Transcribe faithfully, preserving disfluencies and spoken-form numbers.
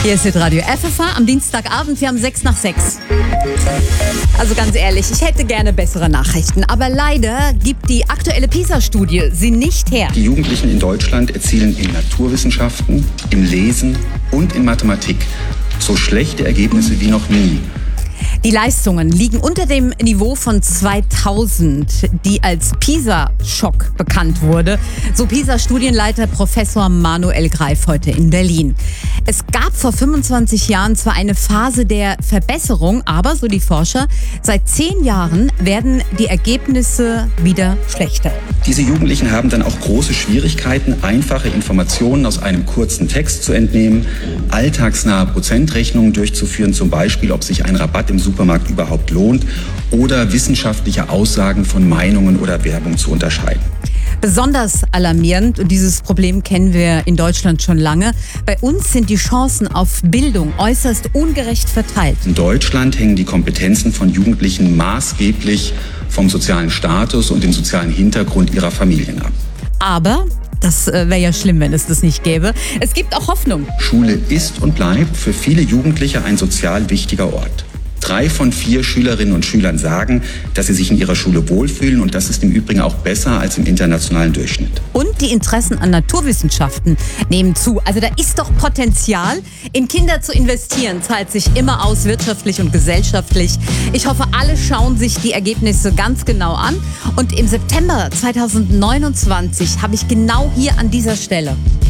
Hier ist Radio F F H am Dienstagabend, wir haben sechs nach sechs. Also ganz ehrlich, ich hätte gerne bessere Nachrichten, aber leider gibt die aktuelle PISA-Studie sie nicht her. Die Jugendlichen in Deutschland erzielen in Naturwissenschaften, im Lesen und in Mathematik so schlechte Ergebnisse wie noch nie. Die Leistungen liegen unter dem Niveau von zweitausend, die als PISA-Schock bekannt wurde. So PISA-Studienleiter Professor Manuel Greif heute in Berlin. Es gab vor fünfundzwanzig Jahren zwar eine Phase der Verbesserung, aber, so die Forscher, seit zehn Jahren werden die Ergebnisse wieder schlechter. Diese Jugendlichen haben dann auch große Schwierigkeiten, einfache Informationen aus einem kurzen Text zu entnehmen, alltagsnahe Prozentrechnungen durchzuführen, zum Beispiel, ob sich ein Rabatt im Supermarkt überhaupt lohnt, oder wissenschaftliche Aussagen von Meinungen oder Werbung zu unterscheiden. Besonders alarmierend, und dieses Problem kennen wir in Deutschland schon lange, bei uns sind die Chancen auf Bildung äußerst ungerecht verteilt. In Deutschland hängen die Kompetenzen von Jugendlichen maßgeblich vom sozialen Status und dem sozialen Hintergrund ihrer Familien ab. Aber das wäre ja schlimm, wenn es das nicht gäbe. Es gibt auch Hoffnung. Schule ist und bleibt für viele Jugendliche ein sozial wichtiger Ort. Drei von vier Schülerinnen und Schülern sagen, dass sie sich in ihrer Schule wohlfühlen, und das ist im Übrigen auch besser als im internationalen Durchschnitt. Und die Interessen an Naturwissenschaften nehmen zu. Also da ist doch Potenzial. In Kinder zu investieren zahlt sich immer aus, wirtschaftlich und gesellschaftlich. Ich hoffe, alle schauen sich die Ergebnisse ganz genau an. Und im September zweitausendneunundzwanzig habe ich genau hier an dieser Stelle